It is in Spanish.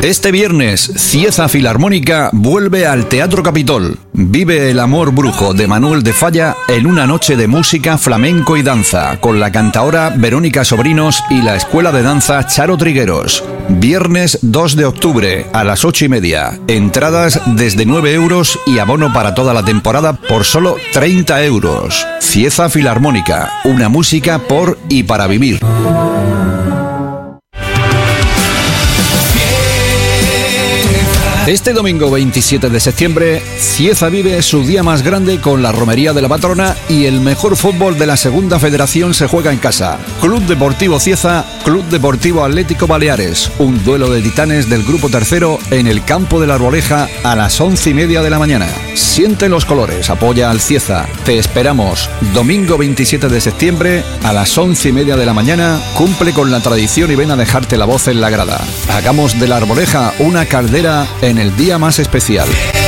Este viernes, Cieza Filarmónica vuelve al Teatro Capitol. Vive el amor brujo de Manuel de Falla en una noche de música, flamenco y danza, con la cantaora Verónica Sobrinos y la Escuela de Danza Charo Trigueros. Viernes 2 de octubre a las 8:30. Entradas desde 9 euros y abono para toda la temporada por solo 30 euros. Cieza Filarmónica, una música por y para vivir. Este domingo 27 de septiembre, Cieza vive su día más grande con la romería de la patrona y el mejor fútbol de la Segunda Federación se juega en casa. Club Deportivo Cieza, Club Deportivo Atlético Baleares. Un duelo de titanes del Grupo Tercero en el campo de la Arboleja a las 11:30 de la mañana. Siente los colores, apoya al Cieza. Te esperamos. Domingo 27 de septiembre a las 11:30 de la mañana. Cumple con la tradición y ven a dejarte la voz en la grada. Hagamos de la Arboleja una caldera en el día más especial.